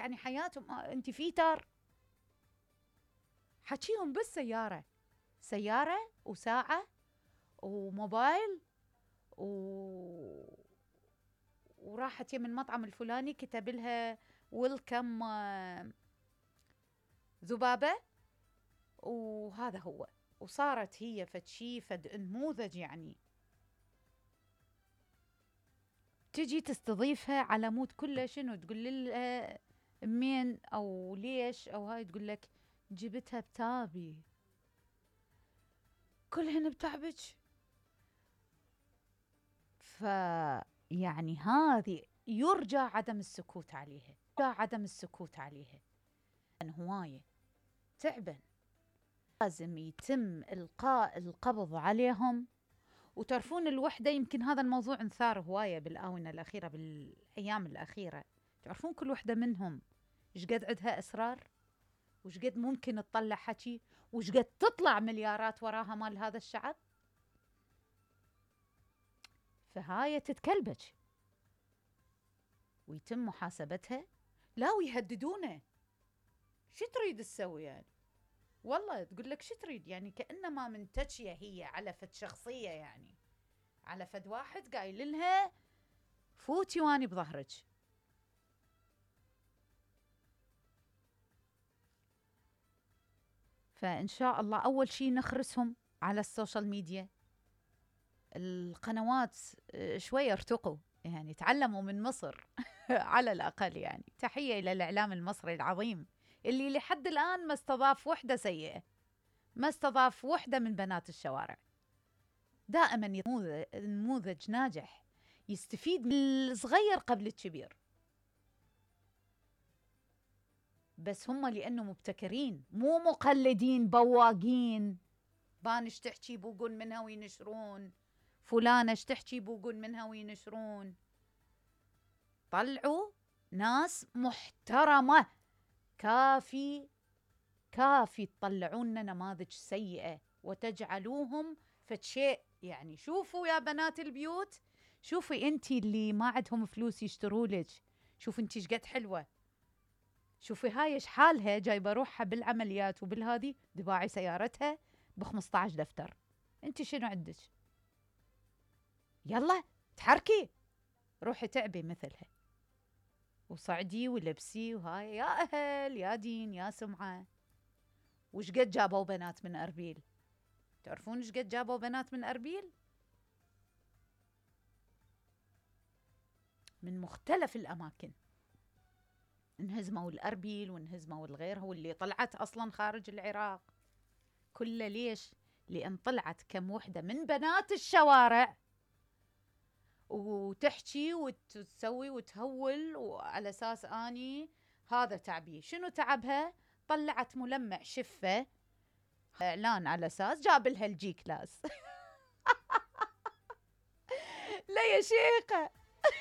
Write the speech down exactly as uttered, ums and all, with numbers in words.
يعني حياتهم انت في تار حكيهم بالسيارة، سيارة وساعة وموبايل و... وراحت يم المطعم الفلاني كتب لها ويلكم ذبابة، وهذا هو. وصارت هي فد شي فد نموذج، يعني تجي تستضيفها على مود كله شنو، تقول لها مين او ليش او هاي، تقول لك جبتها بتابي، كلهن بتعبك. فيعني هذه يرجى عدم السكوت عليها، يرجى عدم السكوت عليها، هواية تعبن، لازم يتم إلقاء القبض عليهم. وتعرفون الوحدة، يمكن هذا الموضوع انثار هواية بالآونة الأخيرة، بالأيام الأخيرة. تعرفون كل وحدة منهم إيش قد عندها أسرار، وإيش قد ممكن تطلع حكي، وإيش قد تطلع مليارات وراها مال هذا الشعب. فهاي تتكلبج ويتم محاسبتها، لا ويهددونه. شو تريد تسوي يعني؟ والله تقول لك شو تريد يعني، كأنما منتشية هي على فد شخصية، يعني على فد واحد قايل لها فوتي واني بظهرك. فإن شاء الله أول شيء نخرسهم على السوشيال ميديا، القنوات شوية ارتقوا، يعني تعلموا من مصر على الأقل. يعني تحية إلى الإعلام المصري العظيم اللي لحد الآن ما استضاف وحدة سيئة، ما استضاف وحدة من بنات الشوارع. دائما نموذج ناجح يستفيد من الصغير قبل الكبير، بس هم لأنه مبتكرين مو مقلدين بواقين. بانش تحكي بوقون منها وينشرون، فلانة تحكي بوقون منها وينشرون. طلعوا ناس محترمة، كافي كافي تطلعون نماذج سيئة وتجعلوهم فشيء. يعني شوفوا يا بنات البيوت، شوفي انتي اللي ما عندهم فلوس يشتروا لك، شوفي انتي شقد حلوة، شوفي هاي ايش حالها، جايبة روحها بالعمليات وبالهادي، دباعي سيارتها ب خمسة عشر دفتر. انتي شنو عندك؟ يلا تحركي، روحي تعبي مثلها وصعدي ولبسي وهاي. يا أهل يا دين يا سمعة. وش قد جابوا بنات من أربيل؟ تعرفون ايش قد جابوا بنات من أربيل؟ من مختلف الأماكن، انهزموا الأربيل وانهزموا الغيرها، واللي طلعت أصلا خارج العراق كله. ليش؟ لأن طلعت كم وحدة من بنات الشوارع وتحكي وتسوي وتهول، وعلى أساس آني هذا تعبي. شنو تعبها؟ طلعت ملمع شفة إعلان على أساس جاب لها الجي كلاس. لا يا شيخة،